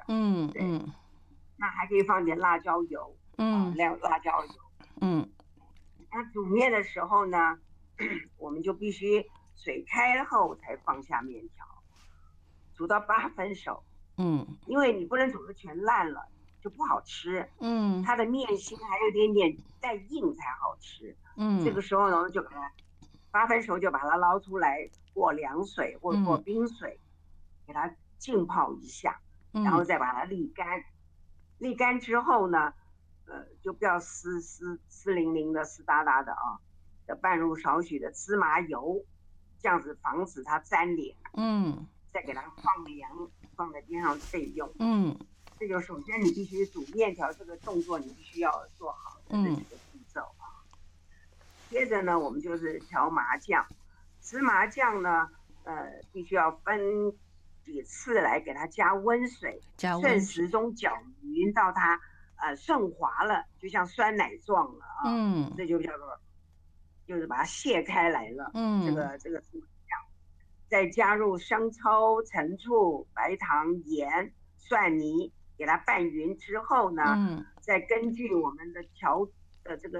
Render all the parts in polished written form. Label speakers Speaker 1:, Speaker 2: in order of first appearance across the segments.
Speaker 1: 对，
Speaker 2: 那还可以放点辣椒油，辣椒油。那煮面的时候呢，我们就必须水开后才放下面条，煮到8分熟。因为你不能煮的全烂了，就不好吃。它的面心还有点点带硬才好吃。这个时候呢，就把它8分熟就把它捞出来，过凉水或者过冰水，给它浸泡一下，然后再把它沥干。沥干之后呢，就不要湿淋淋的、湿哒哒的啊，要拌入少许的芝麻油，这样子防止它粘脸。再给它放凉，放在边上备用。这就首先你必须煮面条这个动作，你必须要做好的这几个步骤啊。接着呢，我们就是调麻酱。芝麻酱呢，必须要分几次来给它加温水，顺时钟搅匀到它顺滑了，就像酸奶状了啊。这就叫做就是把它卸开来了。这个芝麻酱，再加入生抽、陈醋、白糖、盐、蒜泥，给它拌匀之后呢，再根据我们的调的这个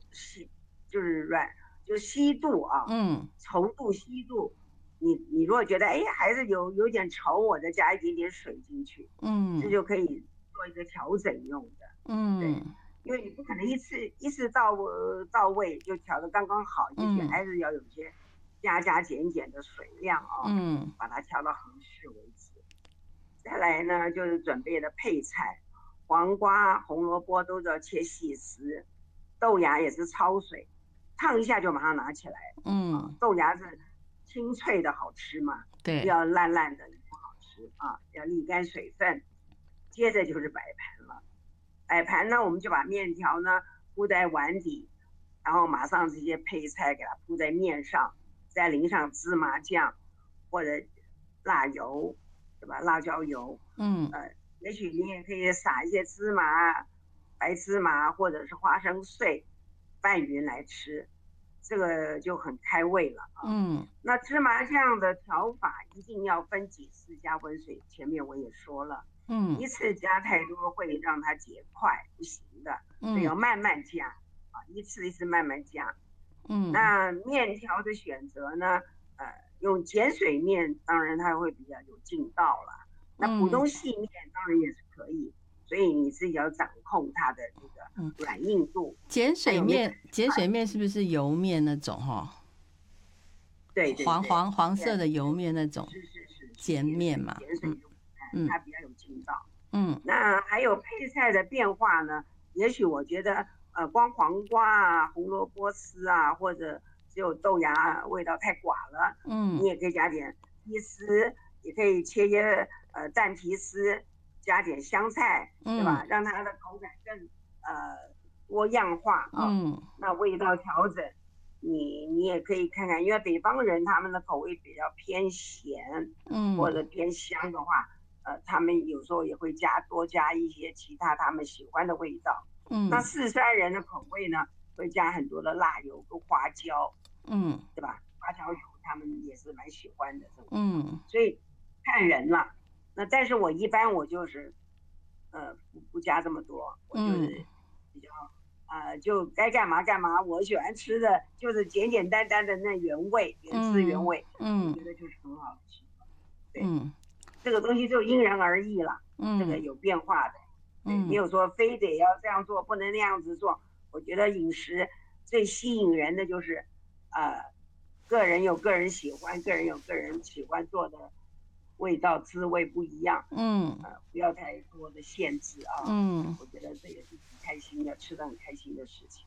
Speaker 2: 就是稀度啊，稠度稀度，你如果觉得还是有点稠，我再加一点点水进去，这就可以做一个调整用的。对，因为你不可能一次到位就调得刚刚好，也许还是要有些加减的水量啊，把它调到合适为止。再来呢，就是准备的配菜，黄瓜、红萝卜都要切细丝，豆芽也是焯水，烫一下就马上拿起来。豆芽是清脆的好吃嘛，
Speaker 1: 对，
Speaker 2: 不要烂烂的不好吃啊，要沥干水分。接着就是摆盘了，摆盘呢，我们就把面条呢铺在碗底，然后马上这些配菜给它铺在面上，再淋上芝麻酱或者辣油，对吧？辣椒油。也许你也可以撒一些芝麻、白芝麻或者是花生碎拌匀来吃，这个就很开胃了啊。那芝麻酱的调法一定要分几次加温水，前面我也说了。一次加太多会让它结块，不行的，所以要慢慢加啊，一次一次慢慢加。那面条的选择呢，用碱水面当然它会比较有劲道了，那普通细面当然也是可以，所以你自己要掌控它的这个软硬度。
Speaker 1: 碱水面是不是油面那种哈？
Speaker 2: 对，
Speaker 1: 黄色的油面那种，
Speaker 2: 是
Speaker 1: 碱面嘛。
Speaker 2: 碱水它比较有劲道。那还有配菜的变化呢？也许我觉得光黄瓜啊、红萝卜丝啊，或者只有豆芽味道太寡了。你也可以加点鸡丝，也可以切些蛋皮丝，加点香菜，对吧？让它的口感更多样化啊。那味道调整，你也可以看看，因为北方人他们的口味比较偏咸，或者偏香的话，他们有时候也会多加一些其他他们喜欢的味道。那四川人的口味呢，会加很多的辣油跟花椒，对吧？花椒油他们也是蛮喜欢的这种。所以看人了。那但是我一般我就是不加这么多，我就是比较就该干嘛干嘛。我喜欢吃的就是简简单单的那原汁原味，我觉得就是很好吃。对，这个东西就因人而异了，这个有变化的。没有说非得要这样做，不能那样子做。我觉得饮食最吸引人的就是个人有个人喜欢，个人有个人喜欢做的味道滋味不一样。不要太多的限制啊。我觉得这也是挺开心的，吃得很开心的事情。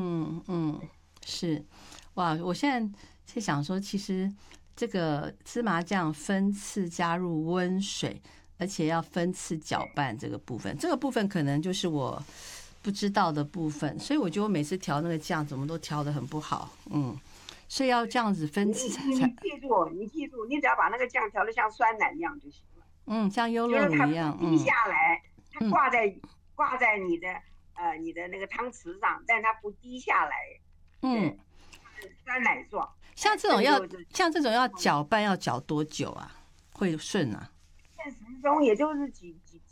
Speaker 1: 是。哇，我现在是想说，其实这个芝麻酱分次加入温水，而且要分次搅拌这个部分可能就是我不知道的部分，所以我觉得我每次调那个酱怎么都调得很不好。所以要这样子分次才。
Speaker 2: 你记住，你只要把那个酱调得像酸奶一样就行了。
Speaker 1: 像优酪乳一样。
Speaker 2: 就是它滴下来，它挂在你的那个汤匙上，但它不滴下来。酸奶状。
Speaker 1: 像这种要搅拌要搅多久啊？会顺啊？
Speaker 2: 10分钟，也就是几